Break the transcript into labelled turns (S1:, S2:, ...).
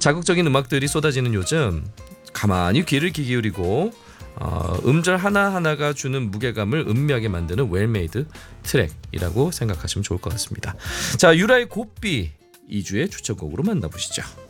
S1: 자극적인 음악들이 쏟아지는 요즘 가만히 귀를 기울이고 음절 하나하나가 주는 무게감을 음미하게 만드는 웰메이드 트랙이라고 생각하시면 좋을 것 같습니다. 자, 유라의 곱비 2주의 추천곡으로 만나보시죠.